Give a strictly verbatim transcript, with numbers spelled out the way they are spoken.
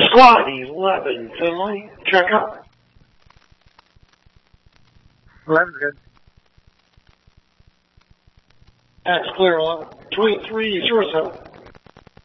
Squad eleven, Finley. Check out. eleven's good. That's clear. Tweet three zero seven.